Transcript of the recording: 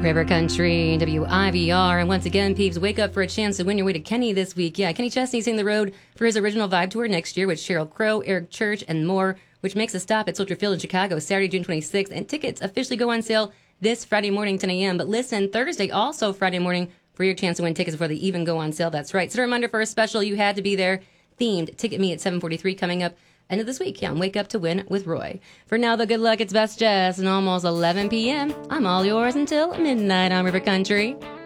River Country, WIVR. And once again, peeps, wake up for a chance to win your way to Kenny this week. Yeah, Kenny Chesney's hitting the road for his original Vibe Tour next year with Sheryl Crow, Eric Church, and more, which makes a stop at Soldier Field in Chicago Saturday, June 26th. And tickets officially go on sale this Friday morning, 10 a.m. But listen, Thursday, also Friday morning, for your chance to win tickets before they even go on sale. That's right. So a reminder for a special, you had to be there. Themed Ticket Me at 7:43 coming up end of this week. Yeah, Wake Up to Win with Roy. For now, though, good luck. It's Best Jazz and almost 11 p.m. I'm all yours until midnight on River Country.